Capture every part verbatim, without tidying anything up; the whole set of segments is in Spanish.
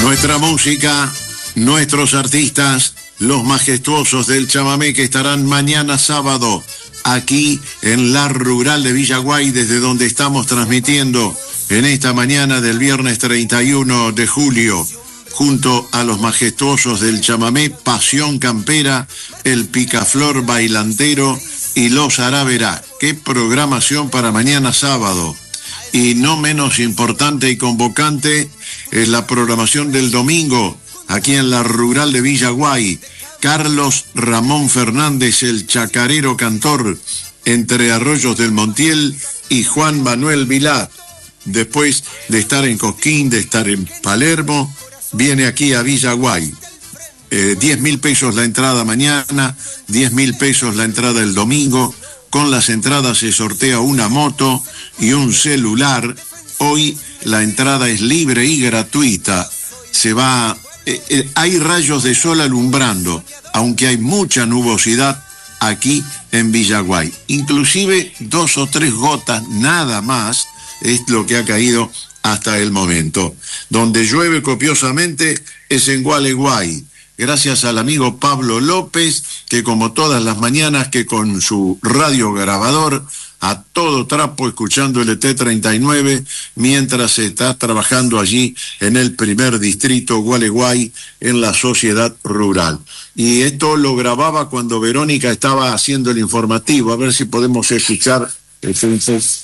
Nuestra música, nuestros artistas, los majestuosos del chamamé que estarán mañana sábado aquí en la rural de Villaguay, desde donde estamos transmitiendo en esta mañana del viernes treinta y uno de julio, junto a los majestuosos del chamamé, Pasión Campera, el Picaflor Bailantero y los Araverá. ¡Qué programación para mañana sábado! Y no menos importante y convocante es la programación del domingo, aquí en la rural de Villaguay. Carlos Ramón Fernández, el chacarero cantor, entre Arroyos del Montiel y Juan Manuel Vilá. Después de estar en Cosquín, de estar en Palermo, viene aquí a Villaguay. Eh, diez mil pesos la entrada mañana, diez mil pesos la entrada el domingo. Con las entradas se sortea una moto y un celular. Hoy la entrada es libre y gratuita. Se va, eh, eh, hay rayos de sol alumbrando, aunque hay mucha nubosidad aquí en Villaguay. Inclusive dos o tres gotas nada más es lo que ha caído hasta el momento. Donde llueve copiosamente es en Gualeguay. Gracias al amigo Pablo López, que como todas las mañanas, que con su radio grabador a todo trapo escuchando el E T treinta y nueve, mientras se está trabajando allí en el primer distrito Gualeguay, en la sociedad rural. Y esto lo grababa cuando Verónica estaba haciendo el informativo. A ver si podemos escuchar el censo.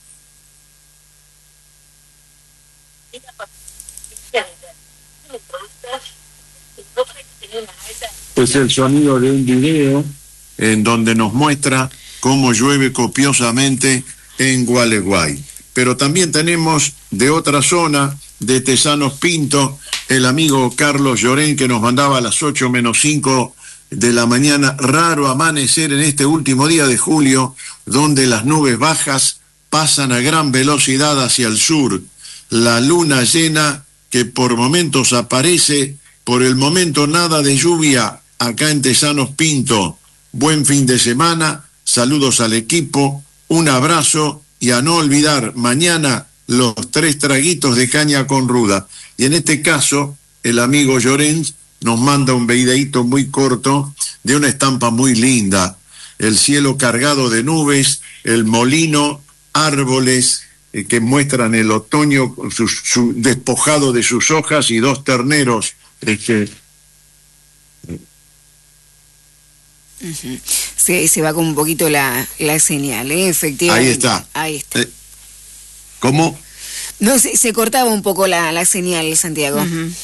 Es el sonido de un video en donde nos muestra cómo llueve copiosamente en Gualeguay. Pero también tenemos de otra zona, de Tesanos Pinto, el amigo Carlos Llorén, que nos mandaba a las ocho menos cinco de la mañana. Raro amanecer en este último día de julio, donde las nubes bajas pasan a gran velocidad hacia el sur. La luna llena que por momentos aparece, por el momento nada de lluvia acá en Tesanos Pinto. Buen fin de semana, saludos al equipo, un abrazo y a no olvidar mañana los tres traguitos de caña con ruda. Y en este caso, el amigo Llorens nos manda un videíto muy corto de una estampa muy linda. El cielo cargado de nubes, el molino, árboles eh, que muestran el otoño su, su, despojado de sus hojas y dos terneros. Este, Uh-huh. Se, se va con un poquito la, la señal, ¿eh? Efectivamente. Ahí está. Ahí está. Eh, ¿Cómo? No, se, se cortaba un poco la, la señal, Santiago. Uh-huh.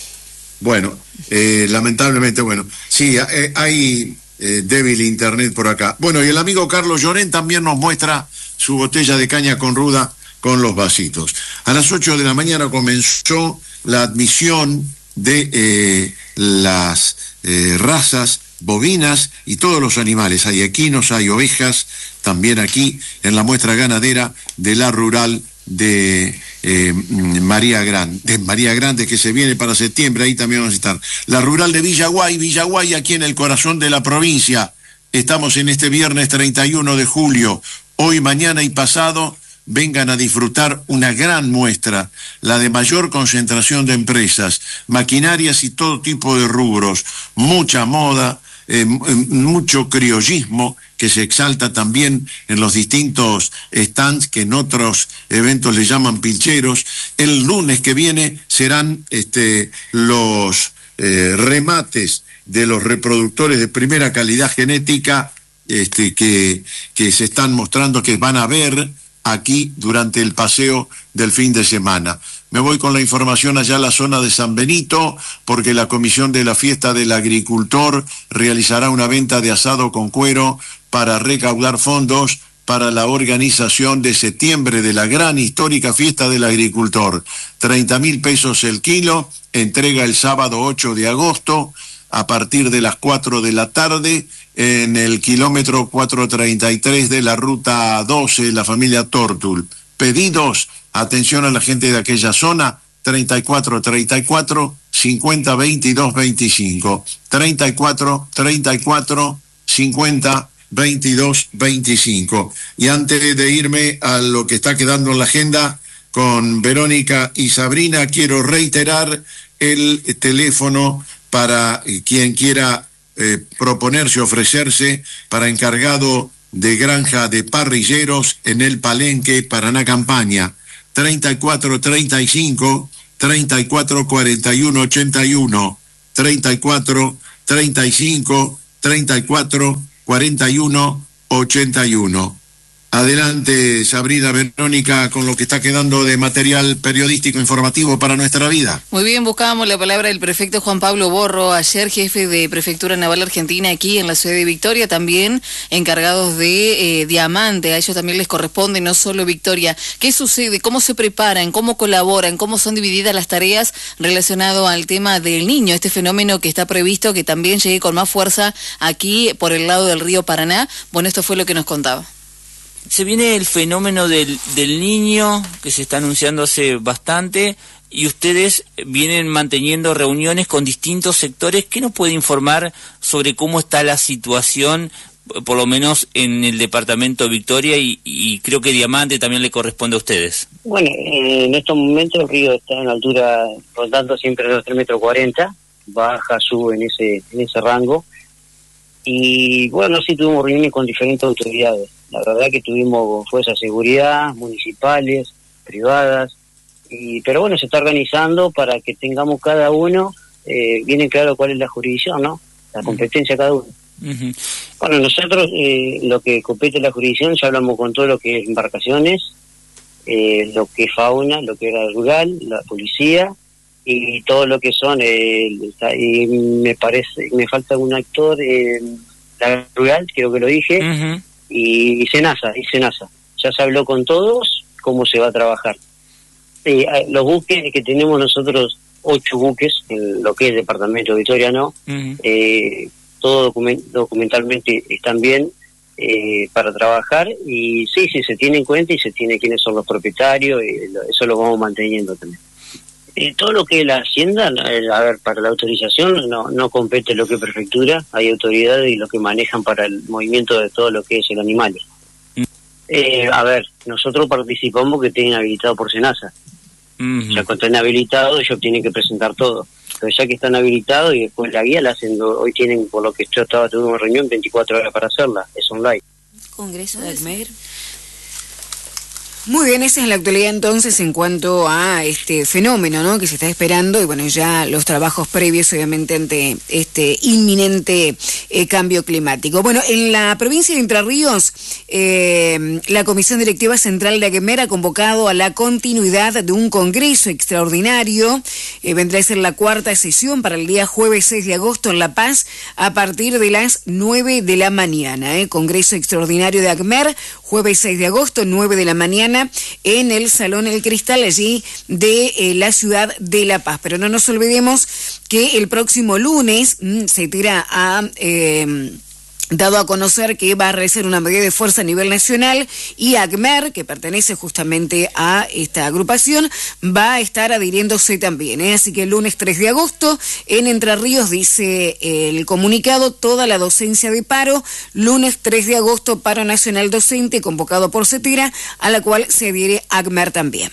Bueno, eh, lamentablemente, bueno, sí, eh, hay eh, débil internet por acá. Bueno, y el amigo Carlos Llorén también nos muestra su botella de caña con ruda con los vasitos. A las ocho de la mañana comenzó la admisión de eh, las eh, razas bovinas y todos los animales. Hay equinos, hay ovejas, también aquí en la muestra ganadera de la rural de eh, María Grande, de María Grande, que se viene para septiembre. Ahí también vamos a estar. La rural de Villaguay, Villaguay aquí en el corazón de la provincia. Estamos en este viernes treinta y uno de julio. Hoy, mañana y pasado vengan a disfrutar una gran muestra, la de mayor concentración de empresas, maquinarias y todo tipo de rubros, mucha moda, eh, mucho criollismo que se exalta también en los distintos stands que en otros eventos le llaman pilcheros. El lunes que viene serán este, los eh, remates de los reproductores de primera calidad genética este, que, que se están mostrando, que van a ver aquí durante el paseo del fin de semana. Me voy con la información allá a la zona de San Benito, porque la Comisión de la Fiesta del Agricultor realizará una venta de asado con cuero para recaudar fondos para la organización de septiembre de la gran histórica Fiesta del Agricultor. treinta mil pesos el kilo, entrega el sábado ocho de agosto a partir de las cuatro de la tarde en el kilómetro cuatrocientos treinta y tres de la ruta doce, la familia Tortul. Pedidos, atención a la gente de aquella zona, treinta y cuatro treinta y cuatro cincuenta veintidós veinticinco, treinta y cuatro treinta y cuatro cincuenta veintidós veinticinco. Y antes de irme a lo que está quedando en la agenda con Verónica y Sabrina, quiero reiterar el teléfono para quien quiera eh, proponerse, ofrecerse para encargado de granja de parrilleros en el Palenque, Paraná Campaña, treinta y cuatro treinta y cinco, treinta y cuatro cuarenta y uno ochenta y uno, treinta y cuatro treinta y cinco, treinta y cuatro cuarenta y uno ochenta y uno. Adelante, Sabrina Verónica, con lo que está quedando de material periodístico informativo para nuestra vida. Muy bien, buscábamos la palabra del prefecto Juan Pablo Borro, ayer jefe de Prefectura Naval Argentina aquí en la ciudad de Victoria, también encargados de eh, Diamante, a ellos también les corresponde, no solo Victoria. ¿Qué sucede? ¿Cómo se preparan? ¿Cómo colaboran? ¿Cómo son divididas las tareas relacionadas al tema del niño? Este fenómeno que está previsto que también llegue con más fuerza aquí por el lado del río Paraná. Bueno, esto fue lo que nos contaba. Se viene el fenómeno del, del niño, que se está anunciando hace bastante, y ustedes vienen manteniendo reuniones con distintos sectores. ¿Qué nos puede informar sobre cómo está la situación, por lo menos en el departamento Victoria, y, y creo que Diamante también le corresponde a ustedes? Bueno, eh, en estos momentos el río está en altura, rondando siempre los tres metros cuarenta, baja, sube en ese, en ese rango. Y bueno, sí tuvimos reuniones con diferentes autoridades. La verdad que tuvimos fuerzas de seguridad, municipales, privadas, y pero bueno, se está organizando para que tengamos cada uno, eh, bien claro cuál es la jurisdicción, ¿no? La competencia de cada uno. Uh-huh. Bueno, nosotros, eh, lo que compete la jurisdicción, ya hablamos con todo lo que es embarcaciones, eh, lo que es fauna, lo que era rural, la policía, y todo lo que son, eh, y me parece, me falta un actor, eh, la rural, creo que lo dije, uh-huh. y, y Senasa, y Senasa. Ya se habló con todos cómo se va a trabajar. Eh, los buques que tenemos nosotros, ocho buques, en lo que es el departamento de Victoria, ¿no? Uh-huh. Eh, todo document, documentalmente están bien eh, para trabajar, y sí, sí, se tiene en cuenta y se tiene quiénes son los propietarios, y lo, eso lo vamos manteniendo también. Eh, todo lo que es la hacienda, eh, a ver, para la autorización no no compete lo que es prefectura, hay autoridades y lo que manejan para el movimiento de todo lo que es el animal. Mm. Eh, a ver, nosotros participamos que tienen habilitado por Senasa. Mm-hmm. O sea, cuando están habilitados ellos tienen que presentar todo. Pero ya que están habilitados y después la guía la hacen, hoy tienen, por lo que yo estaba, tuve una reunión, veinticuatro horas para hacerla, es online. Congreso de ACMER. Muy bien, esa es la actualidad entonces en cuanto a este fenómeno, ¿no?, que se está esperando, y bueno, ya los trabajos previos obviamente ante este inminente eh, cambio climático. Bueno, en la provincia de Entre Ríos, eh, la Comisión Directiva Central de ACMER ha convocado a la continuidad de un congreso extraordinario. Eh, vendrá a ser la cuarta sesión para el día jueves seis de agosto en La Paz a partir de las nueve de la mañana. Eh, congreso extraordinario de ACMER, jueves seis de agosto, nueve de la mañana, en el Salón El Cristal, allí de eh, la ciudad de La Paz. Pero no nos olvidemos que el próximo lunes mmm, se tira a... Eh, dado a conocer que va a realizar una medida de fuerza a nivel nacional, y ACMER, que pertenece justamente a esta agrupación, va a estar adhiriéndose también, ¿eh? Así que el lunes tres de agosto en Entre Ríos, dice el comunicado, toda la docencia de paro, lunes tres de agosto, paro nacional docente convocado por CETIRA, a la cual se adhiere ACMER también.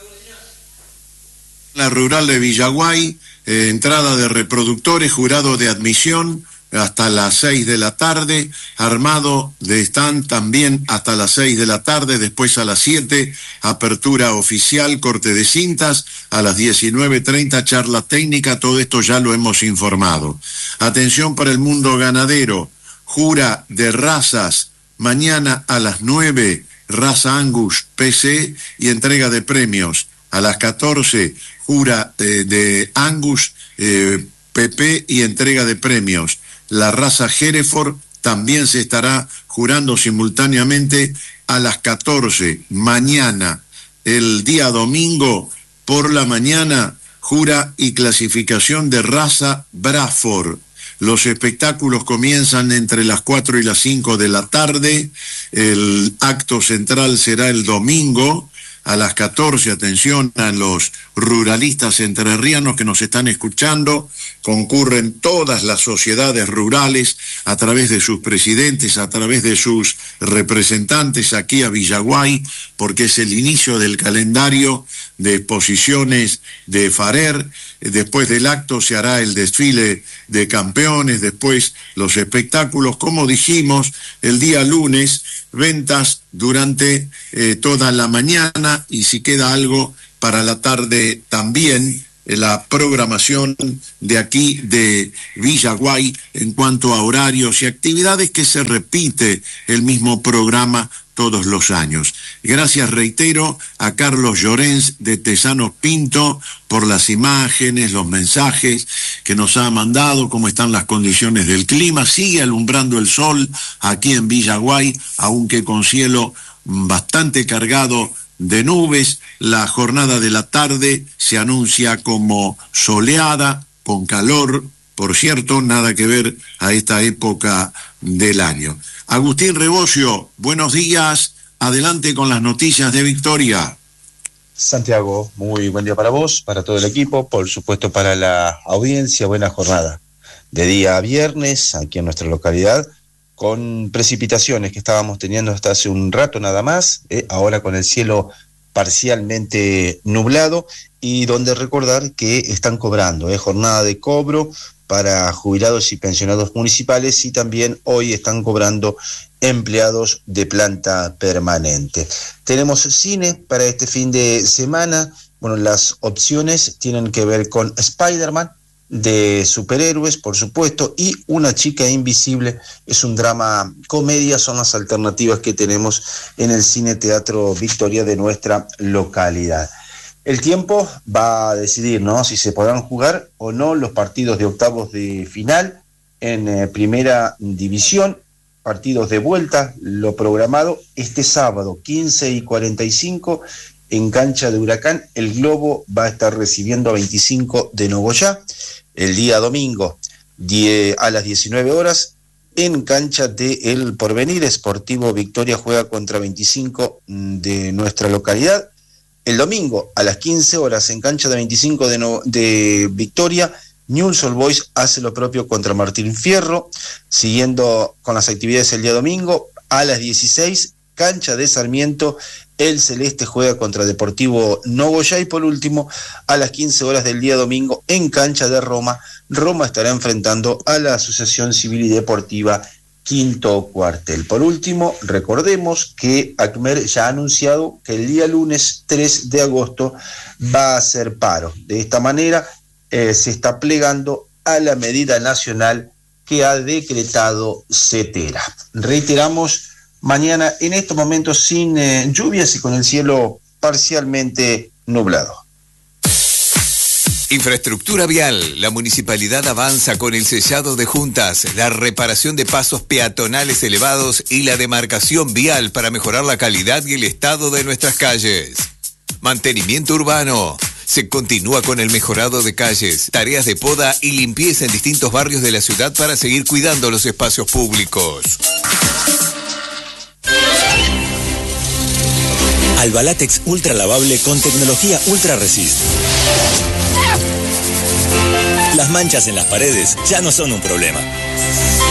La rural de Villaguay, eh, entrada de reproductores, jurado de admisión hasta las seis de la tarde, armado de stand también hasta las seis de la tarde, después a las siete, apertura oficial, corte de cintas, a las diecinueve treinta, charla técnica, todo esto ya lo hemos informado. Atención para el mundo ganadero, jura de razas, mañana a las nueve, raza Angus P C y entrega de premios. A las catorce, jura de, de Angus eh, P P y entrega de premios. La raza Hereford también se estará jurando simultáneamente a las catorce. Mañana, el día domingo, por la mañana, jura y clasificación de raza Braford. Los espectáculos comienzan entre las cuatro y las cinco de la tarde. El acto central será el domingo a las catorce, atención a los ruralistas entrerrianos que nos están escuchando, concurren todas las sociedades rurales a través de sus presidentes, a través de sus representantes aquí a Villaguay, porque es el inicio del calendario de exposiciones de Farrer. Después del acto se hará el desfile de campeones, después los espectáculos, como dijimos, el día lunes, ventas durante eh, toda la mañana, y si queda algo para la tarde también, eh, la programación de aquí de Villaguay en cuanto a horarios y actividades, que se repite el mismo programa todos los años. Gracias, reitero, a Carlos Llorens de Tesanos Pinto por las imágenes, los mensajes que nos ha mandado, cómo están las condiciones del clima. Sigue alumbrando el sol aquí en Villaguay, aunque con cielo bastante cargado de nubes. La jornada de la tarde se anuncia como soleada, con calor, por cierto, nada que ver a esta época del año. Agustín Rebocio, buenos días, adelante con las noticias de Victoria. Santiago, muy buen día para vos, para todo el equipo, por supuesto para la audiencia, buena jornada de día viernes aquí en nuestra localidad, con precipitaciones que estábamos teniendo hasta hace un rato nada más, eh, ahora con el cielo parcialmente nublado, y donde recordar que están cobrando, eh, jornada de cobro para jubilados y pensionados municipales, y también hoy están cobrando empleados de planta permanente. Tenemos cine para este fin de semana. Bueno, las opciones tienen que ver con Spider-Man, de superhéroes, por supuesto, y Una chica invisible, es un drama comedia, son las alternativas que tenemos en el Cine Teatro Victoria de nuestra localidad. El tiempo va a decidir, ¿no?, si se podrán jugar o no los partidos de octavos de final en eh, primera división, partidos de vuelta, lo programado este sábado, quince y cuarenta y cinco, en cancha de Huracán. El Globo va a estar recibiendo a veinticinco de Nogoyá. El día domingo, die, a las diecinueve horas, en cancha de El Porvenir, Sportivo Victoria juega contra veinticinco de nuestra localidad. El domingo, a las quince horas, en cancha de veinticinco de, no, de Victoria, Newell's Old Boys hace lo propio contra Martín Fierro. Siguiendo con las actividades el día domingo, a las dieciséis, cancha de Sarmiento, el Celeste juega contra Deportivo Nogoyá. Y por último, a las quince horas del día domingo, en cancha de Roma, Roma estará enfrentando a la Asociación Civil y Deportiva Quinto Cuartel. Por último, recordemos que ACMER ya ha anunciado que el día lunes tres de agosto va a hacer paro. De esta manera eh, se está plegando a la medida nacional que ha decretado CETERA. Reiteramos, mañana en estos momentos sin eh, lluvias y con el cielo parcialmente nublado. Infraestructura vial. La municipalidad avanza con el sellado de juntas, la reparación de pasos peatonales elevados y la demarcación vial para mejorar la calidad y el estado de nuestras calles. Mantenimiento urbano. Se continúa con el mejorado de calles, tareas de poda y limpieza en distintos barrios de la ciudad para seguir cuidando los espacios públicos. Albalatex ultra lavable con tecnología Ultra Resist. Las manchas en las paredes ya no son un problema.